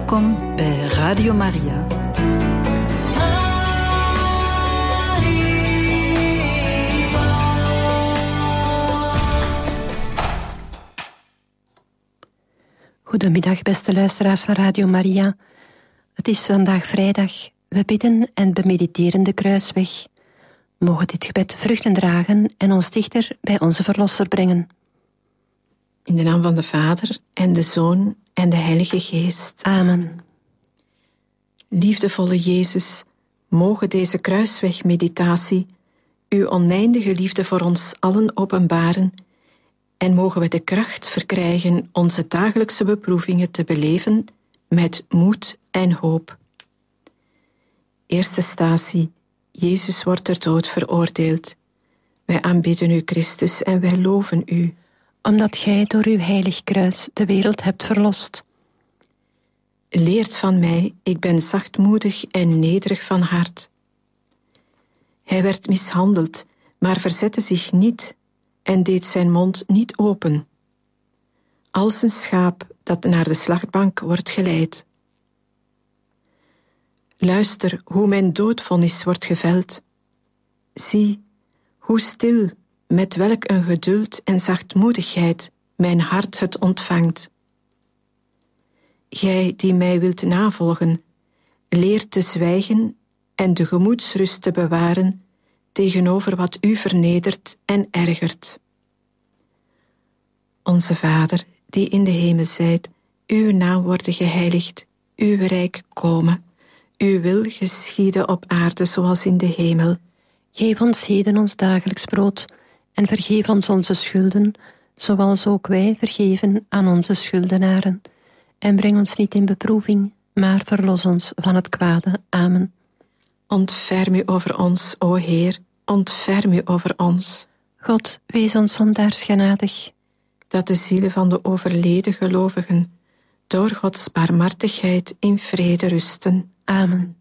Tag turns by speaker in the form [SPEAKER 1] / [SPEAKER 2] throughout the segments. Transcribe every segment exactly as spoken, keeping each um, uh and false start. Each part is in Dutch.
[SPEAKER 1] Welkom bij Radio Maria.
[SPEAKER 2] Goedemiddag, beste luisteraars van Radio Maria. Het is vandaag vrijdag. We bidden en bemediteren de kruisweg. Mogen dit gebed vruchten dragen en ons dichter bij onze Verlosser brengen.
[SPEAKER 3] In de naam van de Vader en de Zoon en de Heilige Geest.
[SPEAKER 2] Amen.
[SPEAKER 3] Liefdevolle Jezus, mogen deze kruiswegmeditatie uw oneindige liefde voor ons allen openbaren en mogen we de kracht verkrijgen onze dagelijkse beproevingen te beleven met moed en hoop. Eerste statie. Jezus wordt ter dood veroordeeld. Wij aanbidden u, Christus, en wij loven u.
[SPEAKER 2] Omdat gij door uw heilig kruis de wereld hebt verlost.
[SPEAKER 3] Leert van mij, ik ben zachtmoedig en nederig van hart. Hij werd mishandeld, maar verzette zich niet en deed zijn mond niet open. Als een schaap dat naar de slachtbank wordt geleid. Luister hoe mijn doodvonnis wordt geveld. Zie, hoe stil, met welk een geduld en zachtmoedigheid mijn hart het ontvangt. Gij die mij wilt navolgen, leer te zwijgen en de gemoedsrust te bewaren tegenover wat u vernedert en ergert. Onze Vader, die in de hemel zijt, uw naam worden geheiligd, uw rijk komen. Uw wil geschieden op aarde zoals in de hemel.
[SPEAKER 2] Geef ons heden ons dagelijks brood en vergeef ons onze schulden, zoals ook wij vergeven aan onze schuldenaren. En breng ons niet in beproeving, maar verlos ons van het kwade. Amen.
[SPEAKER 3] Ontferm u over ons, o Heer, ontferm u over ons.
[SPEAKER 2] God, wees ons zondaars genadig.
[SPEAKER 3] Dat de zielen van de overleden gelovigen door Gods barmhartigheid in vrede rusten.
[SPEAKER 2] Amen.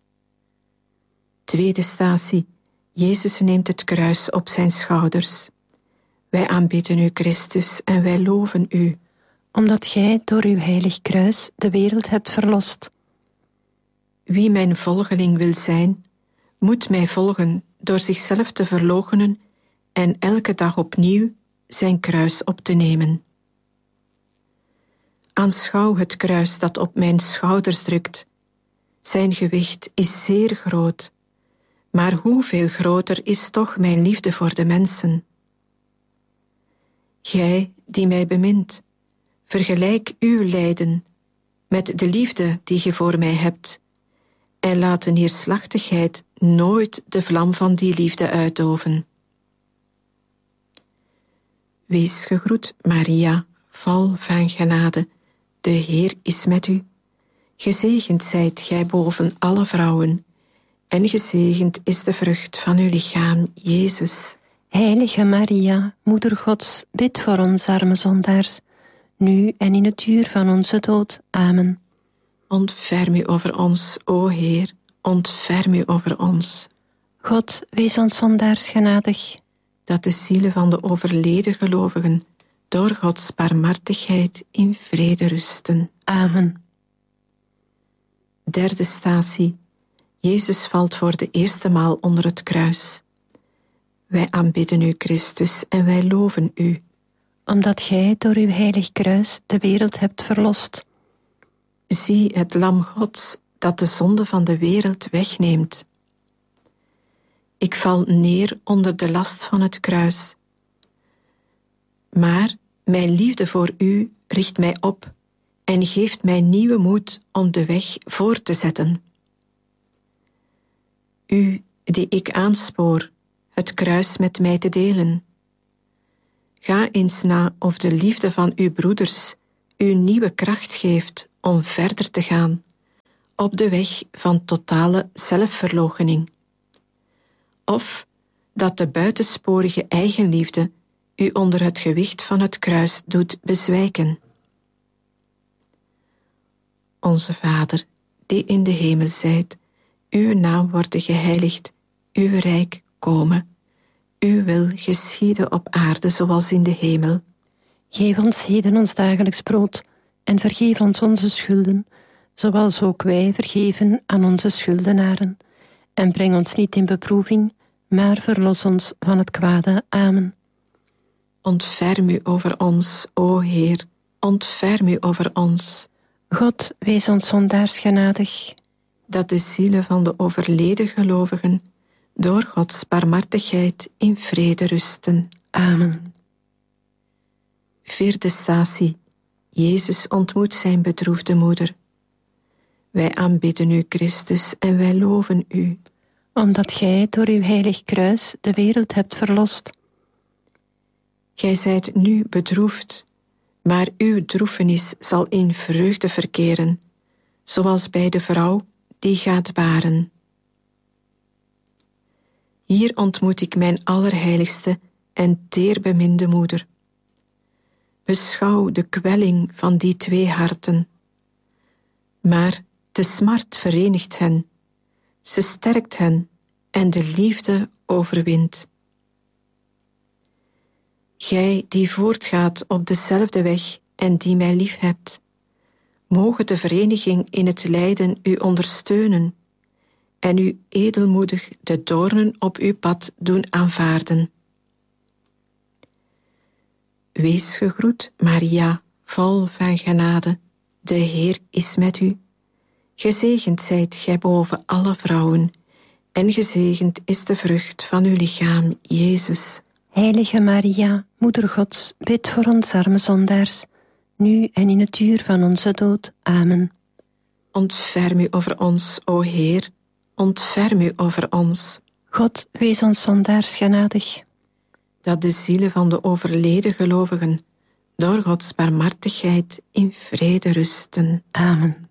[SPEAKER 3] Tweede statie. Jezus neemt het kruis op zijn schouders. Wij aanbidden u, Christus, en wij loven u.
[SPEAKER 2] Omdat gij door uw heilig kruis de wereld hebt verlost.
[SPEAKER 3] Wie mijn volgeling wil zijn, moet mij volgen door zichzelf te verloochenen en elke dag opnieuw zijn kruis op te nemen. Aanschouw het kruis dat op mijn schouders drukt. Zijn gewicht is zeer groot, maar hoeveel groter is toch mijn liefde voor de mensen. Gij die mij bemint, vergelijk uw lijden met de liefde die ge voor mij hebt en laat de neerslachtigheid nooit de vlam van die liefde uitdoven. Wees gegroet, Maria, vol van genade, de Heer is met u. Gezegend zijt gij boven alle vrouwen, en gezegend is de vrucht van uw lichaam, Jezus.
[SPEAKER 2] Heilige Maria, Moeder Gods, bid voor ons arme zondaars, nu en in het uur van onze dood. Amen.
[SPEAKER 3] Ontferm u over ons, o Heer, ontferm u over ons.
[SPEAKER 2] God, wees ons zondaars genadig.
[SPEAKER 3] Dat de zielen van de overleden gelovigen door Gods barmhartigheid in vrede rusten.
[SPEAKER 2] Amen.
[SPEAKER 3] Derde statie. Jezus valt voor de eerste maal onder het kruis. Wij aanbidden u, Christus, en wij loven u.
[SPEAKER 2] Omdat gij door uw heilig kruis de wereld hebt verlost.
[SPEAKER 3] Zie het lam Gods dat de zonde van de wereld wegneemt. Ik val neer onder de last van het kruis. Maar mijn liefde voor u richt mij op en geeft mij nieuwe moed om de weg voor te zetten. U, die ik aanspoor, het kruis met mij te delen. Ga eens na of de liefde van uw broeders u nieuwe kracht geeft om verder te gaan op de weg van totale zelfverloochening. Of dat de buitensporige eigenliefde u onder het gewicht van het kruis doet bezwijken. Onze Vader, die in de hemel zijt, uw naam worden geheiligd, uw rijk komen. Uw wil geschieden op aarde zoals in de hemel.
[SPEAKER 2] Geef ons heden ons dagelijks brood en vergeef ons onze schulden, zoals ook wij vergeven aan onze schuldenaren. En breng ons niet in beproeving, maar verlos ons van het kwade. Amen.
[SPEAKER 3] Ontferm u over ons, o Heer, ontferm u over ons.
[SPEAKER 2] God, wees ons zondaars genadig.
[SPEAKER 3] Dat de zielen van de overleden gelovigen door Gods barmhartigheid in vrede rusten.
[SPEAKER 2] Amen.
[SPEAKER 3] Vierde statie. Jezus ontmoet zijn bedroefde moeder. Wij aanbidden u, Christus, en wij loven u.
[SPEAKER 2] Omdat gij door uw heilig kruis de wereld hebt verlost.
[SPEAKER 3] Gij zijt nu bedroefd, maar uw droefenis zal in vreugde verkeren, zoals bij de vrouw die gaat baren. Hier ontmoet ik mijn allerheiligste en teerbeminde moeder. Beschouw de kwelling van die twee harten. Maar de smart verenigt hen, ze sterkt hen en de liefde overwint. Gij die voortgaat op dezelfde weg en die mij liefhebt, mogen de vereniging in het lijden u ondersteunen en u edelmoedig de doornen op uw pad doen aanvaarden. Wees gegroet, Maria, vol van genade, de Heer is met u. Gezegend zijt gij boven alle vrouwen, en gezegend is de vrucht van uw lichaam, Jezus.
[SPEAKER 2] Heilige Maria, Moeder Gods, bid voor ons arme zondaars, nu en in het uur van onze dood. Amen.
[SPEAKER 3] Ontferm u over ons, o Heer, ontferm u over ons.
[SPEAKER 2] God, wees ons zondaars genadig.
[SPEAKER 3] Dat de zielen van de overleden gelovigen door Gods barmhartigheid in vrede rusten.
[SPEAKER 2] Amen.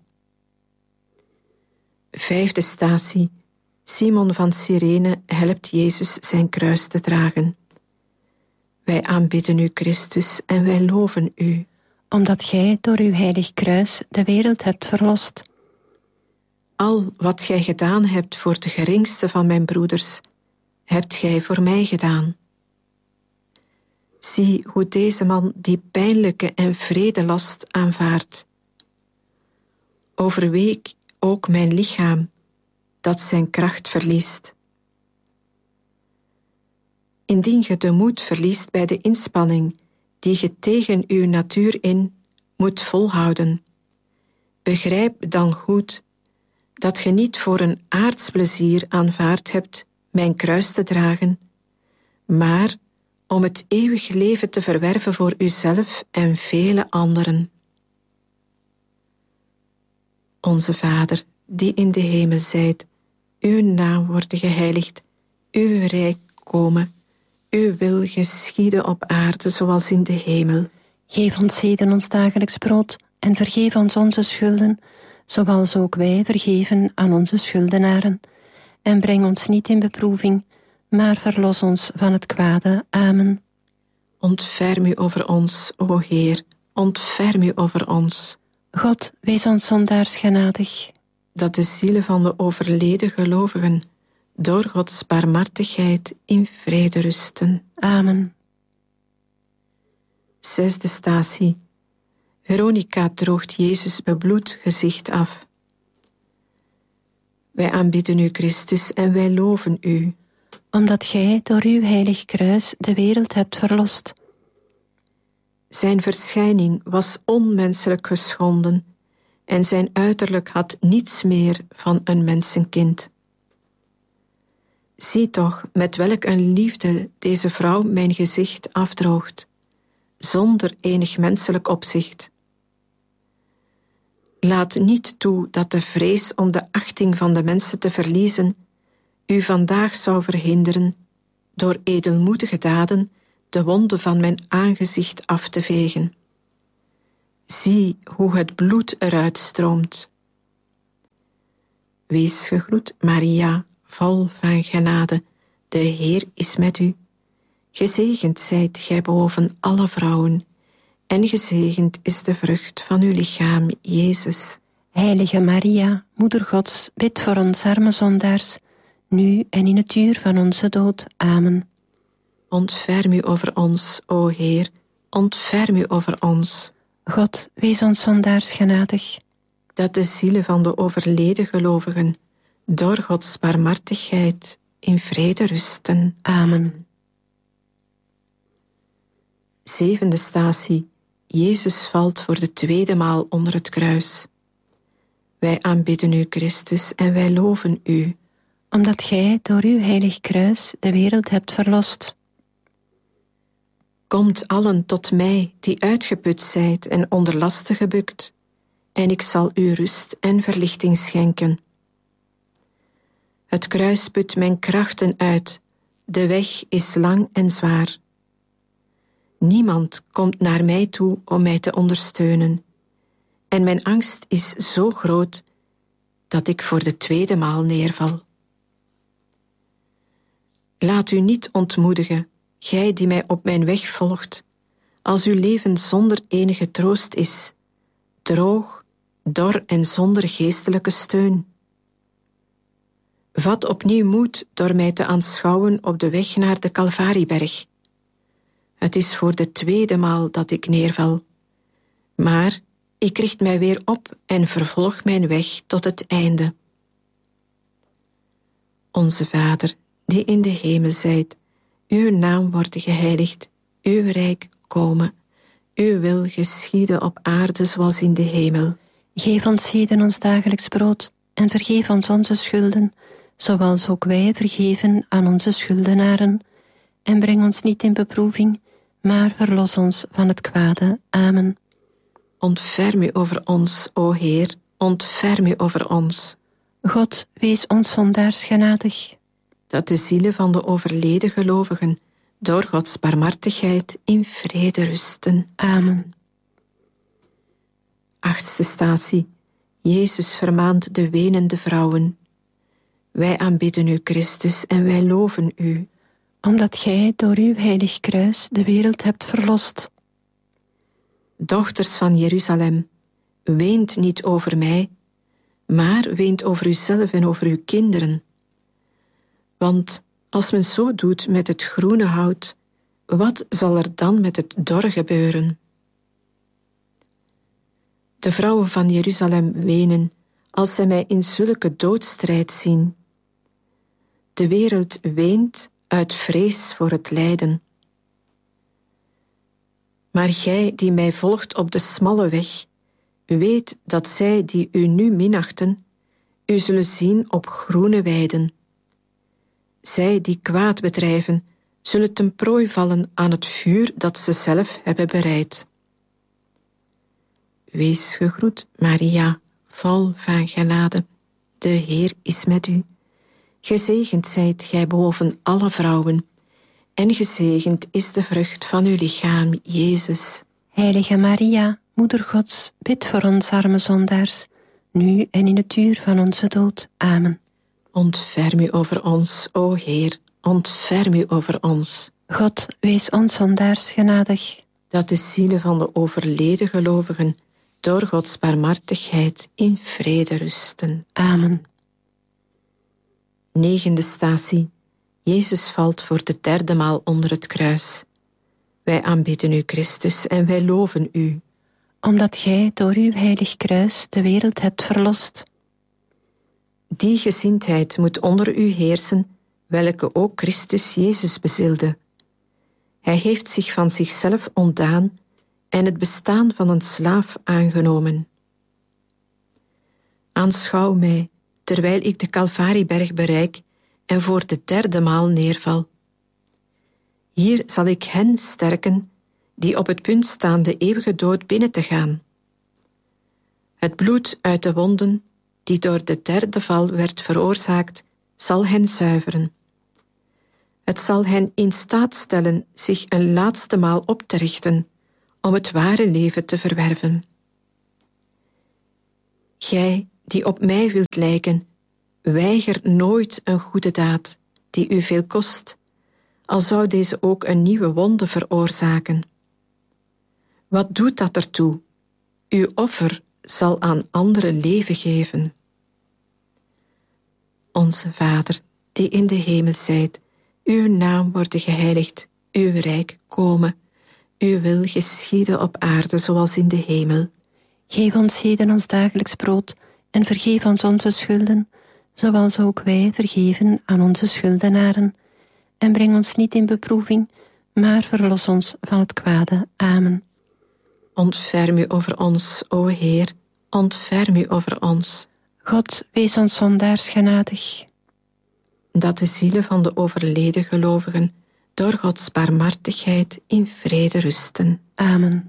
[SPEAKER 3] Vijfde statie. Simon van Cyrene helpt Jezus zijn kruis te dragen. Wij aanbidden u, Christus, en wij loven u.
[SPEAKER 2] Omdat gij door uw heilig kruis de wereld hebt verlost.
[SPEAKER 3] Al wat gij gedaan hebt voor de geringste van mijn broeders, hebt gij voor mij gedaan. Zie hoe deze man die pijnlijke en wrede last aanvaardt. Overweek ook mijn lichaam, dat zijn kracht verliest. Indien ge de moed verliest bij de inspanning die ge tegen uw natuur in moet volhouden, begrijp dan goed dat ge niet voor een aards plezier aanvaard hebt mijn kruis te dragen, maar om het eeuwig leven te verwerven voor uzelf en vele anderen. Onze Vader, die in de hemel zijt, uw naam wordt geheiligd, uw rijk komen, uw wil geschieden op aarde zoals in de hemel.
[SPEAKER 2] Geef ons heden ons dagelijks brood en vergeef ons onze schulden, zoals ook wij vergeven aan onze schuldenaren. En breng ons niet in beproeving, maar verlos ons van het kwade. Amen.
[SPEAKER 3] Ontferm u over ons, o Heer, ontferm u over ons.
[SPEAKER 2] God, wees ons zondaars genadig.
[SPEAKER 3] Dat de zielen van de overleden gelovigen door Gods barmhartigheid in vrede rusten.
[SPEAKER 2] Amen.
[SPEAKER 3] Zesde statie. Veronica droogt Jezus bebloed gezicht af. Wij aanbidden u, Christus, en wij loven u.
[SPEAKER 2] Omdat gij door uw heilig kruis de wereld hebt verlost.
[SPEAKER 3] Zijn verschijning was onmenselijk geschonden en zijn uiterlijk had niets meer van een mensenkind. Zie toch met welk een liefde deze vrouw mijn gezicht afdroogt, zonder enig menselijk opzicht. Laat niet toe dat de vrees om de achting van de mensen te verliezen u vandaag zou verhinderen door edelmoedige daden de wonden van mijn aangezicht af te vegen. Zie hoe het bloed eruit stroomt. Wees gegroet, Maria, vol van genade, de Heer is met u. Gezegend zijt gij boven alle vrouwen, en gezegend is de vrucht van uw lichaam, Jezus.
[SPEAKER 2] Heilige Maria, Moeder Gods, bid voor ons arme zondaars, nu en in het uur van onze dood. Amen.
[SPEAKER 3] Ontferm u over ons, o Heer, ontferm u over ons.
[SPEAKER 2] God, wees ons zondaars genadig.
[SPEAKER 3] dat de zielen van de overleden gelovigen door Gods barmhartigheid in vrede rusten.
[SPEAKER 2] Amen.
[SPEAKER 3] Zevende statie. Jezus valt voor de tweede maal onder het kruis. Wij aanbidden u, Christus, en wij loven u.
[SPEAKER 2] Omdat gij door uw heilig kruis de wereld hebt verlost.
[SPEAKER 3] Komt allen tot mij die uitgeput zijt en onder lasten gebukt, en ik zal u rust en verlichting schenken. Het kruis put mijn krachten uit, de weg is lang en zwaar. Niemand komt naar mij toe om mij te ondersteunen, en mijn angst is zo groot dat ik voor de tweede maal neerval. Laat u niet ontmoedigen, gij die mij op mijn weg volgt, als uw leven zonder enige troost is, droog, dor en zonder geestelijke steun. Vat opnieuw moed door mij te aanschouwen op de weg naar de Calvarieberg. Het is voor de tweede maal dat ik neerval, maar ik richt mij weer op en vervolg mijn weg tot het einde. Onze Vader, die in de hemel zijt, uw naam wordt geheiligd, uw rijk komen, uw wil geschieden op aarde zoals in de hemel.
[SPEAKER 2] Geef ons heden ons dagelijks brood en vergeef ons onze schulden, zoals ook wij vergeven aan onze schuldenaren. En breng ons niet in beproeving, maar verlos ons van het kwade. Amen.
[SPEAKER 3] Ontferm u over ons, o Heer, ontferm u over ons.
[SPEAKER 2] God, wees ons zondaars genadig.
[SPEAKER 3] Dat de zielen van de overleden gelovigen door Gods barmhartigheid in vrede rusten.
[SPEAKER 2] Amen.
[SPEAKER 3] Achtste statie. Jezus vermaant de wenende vrouwen. Wij aanbidden u, Christus, en wij loven u.
[SPEAKER 2] Omdat gij door uw heilig kruis de wereld hebt verlost.
[SPEAKER 3] Dochters van Jeruzalem, weent niet over mij, maar weent over uzelf en over uw kinderen. Want als men zo doet met het groene hout, wat zal er dan met het dor gebeuren? De vrouwen van Jeruzalem wenen als zij mij in zulke doodstrijd zien. De wereld weent uit vrees voor het lijden. Maar gij die mij volgt op de smalle weg, weet dat zij die u nu minachten, u zullen zien op groene weiden. Zij die kwaad bedrijven, zullen ten prooi vallen aan het vuur dat ze zelf hebben bereid. Wees gegroet, Maria, vol van genade. De Heer is met u. Gezegend zijt gij boven alle vrouwen, en gezegend is de vrucht van uw lichaam, Jezus.
[SPEAKER 2] Heilige Maria, Moeder Gods, bid voor ons arme zondaars, nu en in het uur van onze dood. Amen.
[SPEAKER 3] Ontferm u over ons, o Heer, ontferm u over ons.
[SPEAKER 2] God, wees ons zondaars genadig.
[SPEAKER 3] Dat de zielen van de overleden gelovigen door Gods barmhartigheid in vrede rusten.
[SPEAKER 2] Amen.
[SPEAKER 3] Negende statie. Jezus valt voor de derde maal onder het kruis. Wij aanbidden u, Christus, en wij loven u.
[SPEAKER 2] Omdat gij door uw heilig kruis de wereld hebt verlost.
[SPEAKER 3] Die gezindheid moet onder u heersen, welke ook Christus Jezus bezielde. Hij heeft zich van zichzelf ontdaan en het bestaan van een slaaf aangenomen. Aanschouw mij, terwijl ik de Calvarieberg bereik en voor de derde maal neerval. Hier zal ik hen sterken die op het punt staan de eeuwige dood binnen te gaan. Het bloed uit de wonden, die door de derde val werd veroorzaakt, zal hen zuiveren. Het zal hen in staat stellen zich een laatste maal op te richten, om het ware leven te verwerven. Gij, die op mij wilt lijken, weiger nooit een goede daad, die u veel kost, al zou deze ook een nieuwe wonde veroorzaken. Wat doet dat ertoe? Uw offer zal aan anderen leven geven. Onze Vader, die in de hemel zijt, uw naam worden geheiligd, uw rijk komen, uw wil geschieden op aarde zoals in de hemel.
[SPEAKER 2] Geef ons heden ons dagelijks brood en vergeef ons onze schulden, zoals ook wij vergeven aan onze schuldenaren. En breng ons niet in beproeving, maar verlos ons van het kwade. Amen.
[SPEAKER 3] Ontferm u over ons, o Heer, ontferm u over ons.
[SPEAKER 2] God, wees ons zondaars genadig.
[SPEAKER 3] Dat de zielen van de overleden gelovigen door Gods barmhartigheid in vrede rusten.
[SPEAKER 2] Amen.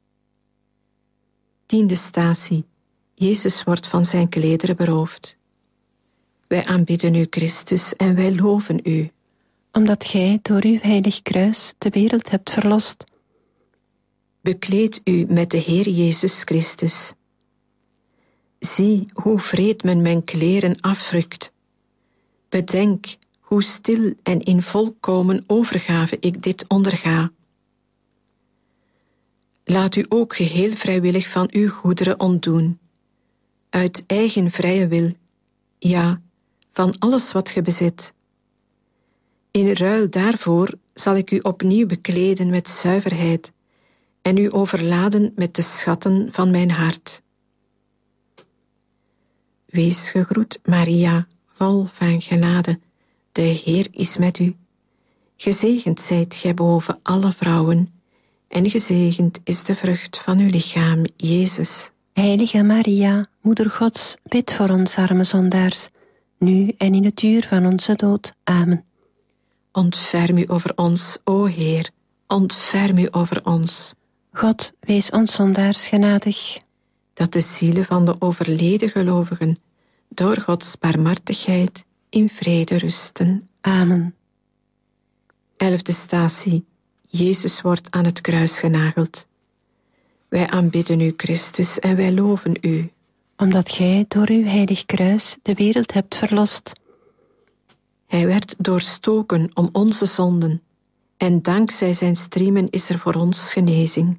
[SPEAKER 3] Tiende statie. Jezus wordt van zijn klederen beroofd. Wij aanbidden u, Christus, en wij loven u.
[SPEAKER 2] Omdat gij door uw heilig kruis de wereld hebt verlost.
[SPEAKER 3] Bekleed u met de Heer Jezus Christus. Zie hoe wreed men mijn kleren afrukt. Bedenk hoe stil en in volkomen overgave ik dit onderga. Laat u ook geheel vrijwillig van uw goederen ontdoen. Uit eigen vrije wil, ja, van alles wat ge bezit. In ruil daarvoor zal ik u opnieuw bekleden met zuiverheid en u overladen met de schatten van mijn hart. Wees gegroet, Maria, vol van genade, de Heer is met u. Gezegend zijt gij boven alle vrouwen, en gezegend is de vrucht van uw lichaam, Jezus.
[SPEAKER 2] Heilige Maria, Moeder Gods, bid voor ons arme zondaars, nu en in het uur van onze dood. Amen.
[SPEAKER 3] Ontferm u over ons, o Heer, ontferm u over ons.
[SPEAKER 2] God, wees ons zondaars genadig.
[SPEAKER 3] Dat de zielen van de overleden gelovigen door Gods barmhartigheid in vrede rusten.
[SPEAKER 2] Amen.
[SPEAKER 3] Elfde statie. Jezus wordt aan het kruis genageld. Wij aanbidden u, Christus, en wij loven u.
[SPEAKER 2] Omdat gij door uw heilig kruis de wereld hebt verlost.
[SPEAKER 3] Hij werd doorstoken om onze zonden, en dankzij zijn striemen is er voor ons genezing.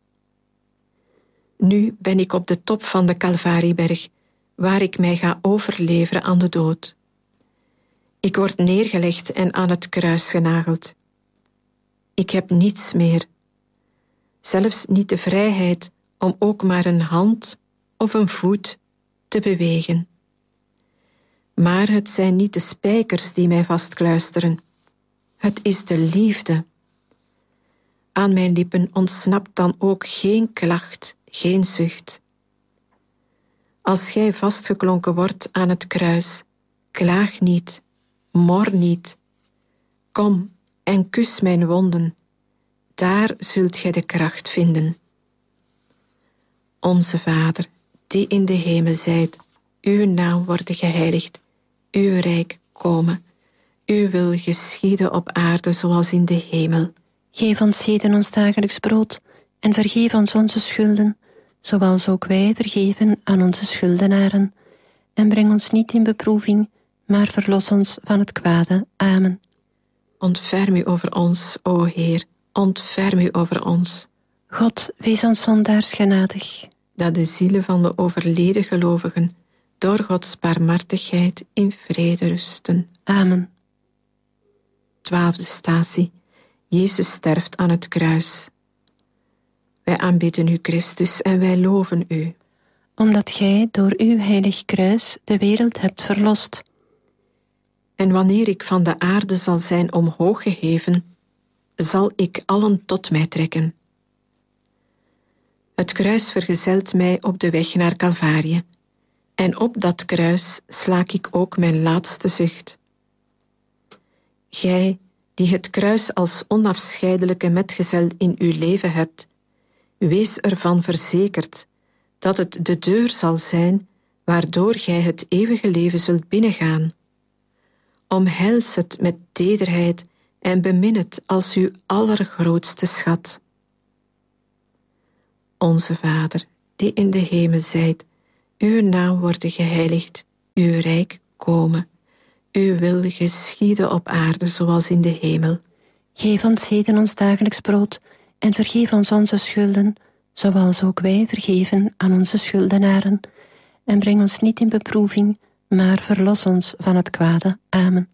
[SPEAKER 3] Nu ben ik op de top van de Calvarieberg, waar ik mij ga overleveren aan de dood. Ik word neergelegd en aan het kruis genageld. Ik heb niets meer, zelfs niet de vrijheid om ook maar een hand of een voet te bewegen. Maar het zijn niet de spijkers die mij vastkluisteren. Het is de liefde. Aan mijn lippen ontsnapt dan ook geen klacht, geen zucht. Als gij vastgeklonken wordt aan het kruis, klaag niet, mor niet. Kom en kus mijn wonden, daar zult gij de kracht vinden. Onze Vader, die in de hemel zijt, uw naam worden geheiligd, uw rijk komen, uw wil geschieden op aarde zoals in de hemel.
[SPEAKER 2] Geef ons heden ons dagelijks brood en vergeef ons onze schulden, zoals ook wij vergeven aan onze schuldenaren. En breng ons niet in beproeving, maar verlos ons van het kwade. Amen.
[SPEAKER 3] Ontferm u over ons, o Heer, ontferm u over ons.
[SPEAKER 2] God, wees ons zondaars genadig.
[SPEAKER 3] Dat de zielen van de overleden gelovigen door Gods barmhartigheid in vrede rusten.
[SPEAKER 2] Amen.
[SPEAKER 3] Twaalfde statie. Jezus sterft aan het kruis. Wij aanbidden u, Christus, en wij loven u.
[SPEAKER 2] Omdat gij door uw heilig kruis de wereld hebt verlost.
[SPEAKER 3] En wanneer ik van de aarde zal zijn omhoog geheven, zal ik allen tot mij trekken. Het kruis vergezelt mij op de weg naar Calvarie, en op dat kruis slaak ik ook mijn laatste zucht. Gij, die het kruis als onafscheidelijke metgezel in uw leven hebt, wees ervan verzekerd dat het de deur zal zijn waardoor gij het eeuwige leven zult binnengaan. Omhels het met tederheid en bemin het als uw allergrootste schat. Onze Vader, die in de hemel zijt, uw naam worden geheiligd, uw rijk komen, uw wil geschieden op aarde zoals in de hemel.
[SPEAKER 2] Geef ons heden ons dagelijks brood en vergeef ons onze schulden, zoals ook wij vergeven aan onze schuldenaren. En breng ons niet in beproeving, maar verlos ons van het kwade. Amen.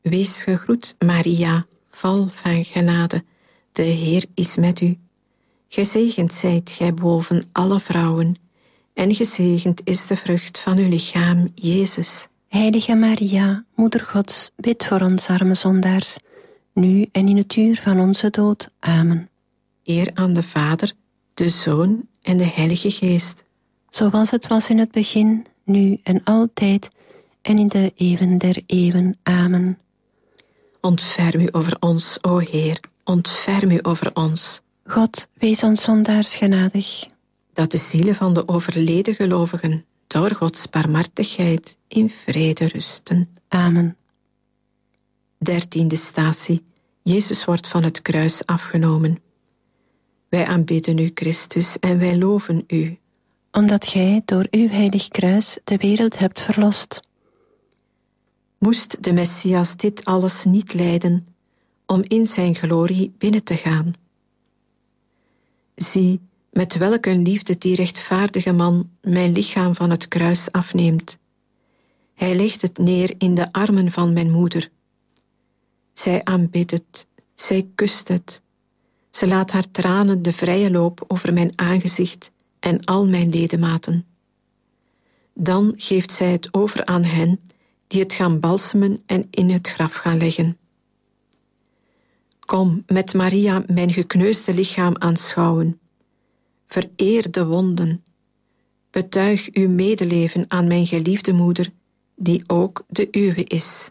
[SPEAKER 3] Wees gegroet, Maria, vol van genade, de Heer is met u. Gezegend zijt gij boven alle vrouwen, en gezegend is de vrucht van uw lichaam, Jezus.
[SPEAKER 2] Heilige Maria, Moeder Gods, bid voor ons arme zondaars, nu en in het uur van onze dood. Amen.
[SPEAKER 3] Eer aan de Vader, de Zoon en de Heilige Geest.
[SPEAKER 2] Zoals het was in het begin, nu en altijd, en in de eeuwen der eeuwen. Amen.
[SPEAKER 3] Ontferm u over ons, o Heer, ontferm u over ons.
[SPEAKER 2] God, wees ons zondaars genadig.
[SPEAKER 3] Dat de zielen van de overleden gelovigen door Gods barmhartigheid in vrede rusten.
[SPEAKER 2] Amen.
[SPEAKER 3] Dertiende statie. Jezus wordt van het kruis afgenomen. Wij aanbidden u, Christus, en wij loven u.
[SPEAKER 2] Omdat gij door uw heilig kruis de wereld hebt verlost.
[SPEAKER 3] Moest de Messias dit alles niet lijden, om in zijn glorie binnen te gaan? Zie, met welk een liefde die rechtvaardige man mijn lichaam van het kruis afneemt. Hij legt het neer in de armen van mijn moeder. Zij aanbidt het, zij kust het. Ze laat haar tranen de vrije loop over mijn aangezicht en al mijn ledematen. Dan geeft zij het over aan hen die het gaan balsemen en in het graf gaan leggen. Kom met Maria mijn gekneusde lichaam aanschouwen. Vereer de wonden. Betuig uw medeleven aan mijn geliefde moeder, die ook de uwe is.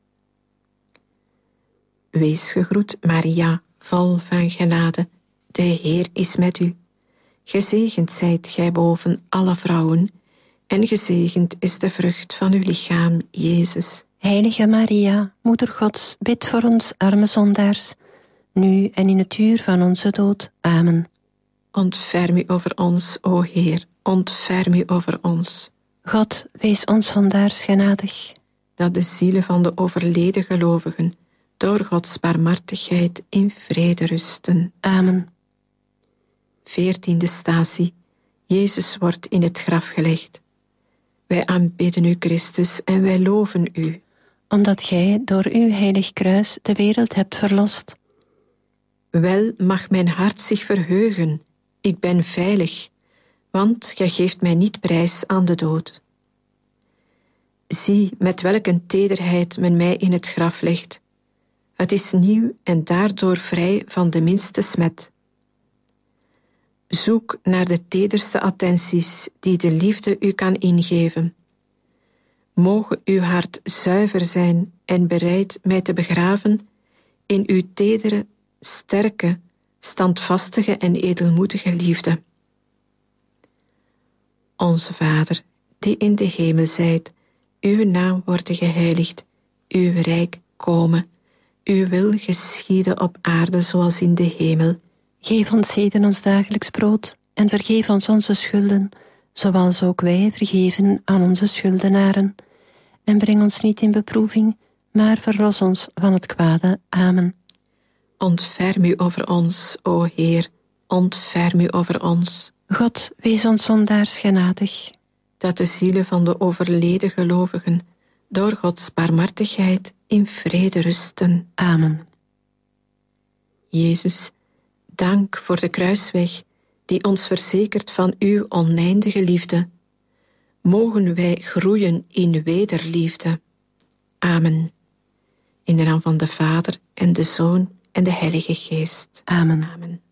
[SPEAKER 3] Wees gegroet, Maria, vol van genade. De Heer is met u. Gezegend zijt gij boven alle vrouwen, en gezegend is de vrucht van uw lichaam, Jezus.
[SPEAKER 2] Heilige Maria, Moeder Gods, bid voor ons arme zondaars, nu en in het uur van onze dood. Amen.
[SPEAKER 3] Ontferm u over ons, o Heer, ontferm u over ons.
[SPEAKER 2] God, wees ons zondaars genadig.
[SPEAKER 3] Dat de zielen van de overleden gelovigen door Gods barmhartigheid in vrede rusten.
[SPEAKER 2] Amen.
[SPEAKER 3] Veertiende statie. Jezus wordt in het graf gelegd. Wij aanbidden u, Christus, en wij loven u.
[SPEAKER 2] Omdat gij door uw heilig kruis de wereld hebt verlost.
[SPEAKER 3] Wel mag mijn hart zich verheugen. Ik ben veilig, want gij geeft mij niet prijs aan de dood. Zie met welk een tederheid men mij in het graf legt. Het is nieuw en daardoor vrij van de minste smet. Zoek naar de tederste attenties die de liefde u kan ingeven. Moge uw hart zuiver zijn en bereid mij te begraven in uw tedere, sterke, standvastige en edelmoedige liefde. Onze Vader, die in de hemel zijt, uw naam worden geheiligd, uw rijk komen, uw wil geschieden op aarde zoals in de hemel.
[SPEAKER 2] Geef ons heden ons dagelijks brood en vergeef ons onze schulden, zoals ook wij vergeven aan onze schuldenaren. En breng ons niet in beproeving, maar verlos ons van het kwade. Amen.
[SPEAKER 3] Ontferm u over ons, o Heer, ontferm u over ons.
[SPEAKER 2] God, wees ons zondaars genadig.
[SPEAKER 3] Dat de zielen van de overleden gelovigen door Gods barmhartigheid in vrede rusten.
[SPEAKER 2] Amen.
[SPEAKER 3] Jezus, dank voor de kruisweg die ons verzekert van uw oneindige liefde. Mogen wij groeien in wederliefde. Amen. In de naam van de Vader en de Zoon en de Heilige Geest.
[SPEAKER 2] Amen.
[SPEAKER 3] Amen.